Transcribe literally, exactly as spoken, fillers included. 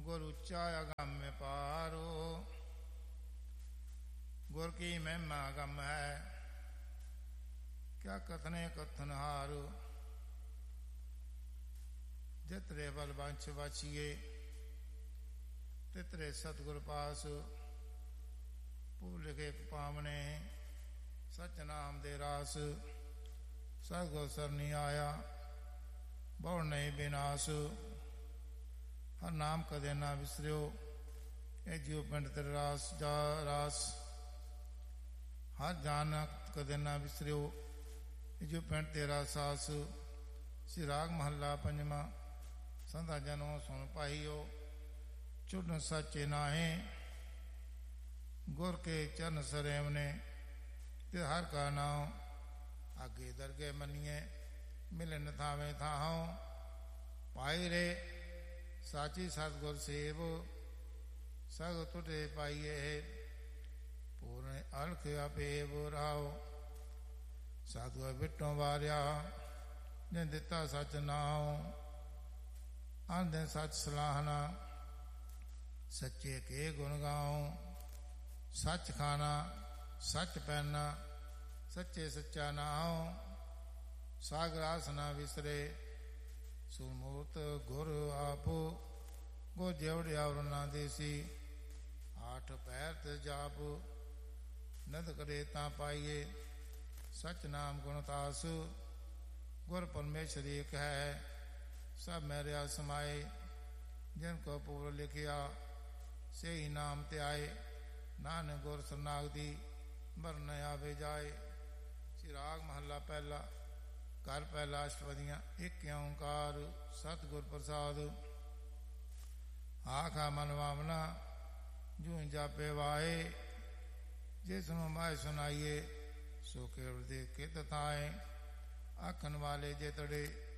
गुर उच्चा अगम पारो, गुर की महिमा अगम है, क्या कथने कथन हारो। जितरे बल वंश बचिए, तितरे सतगुर पास, भूल के पावने, सच नाम दे रास। सतगुर सरनी आया, बहु नहीं विनाश। हर नाम कदे ना विसरियो, ए जियो पिंड तेरे रास जा रास। हर जान कदे ना विसरियो, ए जियो पिंड तेरा सास। श्री राग महला पंजवा। संता जनो सुन पाइयो, चुन सचे नाहे, गुर के चरण सरेम ने, ते हर का नाम आगे दरगे मनिए, मिलन थावे थाहों। पाई रे साची सतगुर सेव, सग टुटे पाइए, पूर्ण अलख अपेव राओ। सतगुर बिटों वारिया, ने दिता सच नाओ। आंदे सच सलाहना, सच्चे के गुण गाओ। सच खाना सच पहना, सच्चे सच्चा नाओ। सागर आसना विसरे, सुमूर्त गुर आपो। गो जेवड़े और ना देसी, आठ पैर ते जाप। नद करे ता पाइए, सच नाम गुणतास। गुर परमेश्वर एक है, सब मेरे समाए। जिनको पूर्व लिखिया, से ही नाम ते आए। नानक गुर सरनागति, बर न आवे जाए। श्री राग महला पहला। घर पहला अष्टपदियाँ। एक ओंकार सतगुर प्रसाद। आखा मन वामना, जूं जापे वाहे। जिसनु माय सुनाइए, सो केवल दे के तताए। आखन वाले जे तड़े,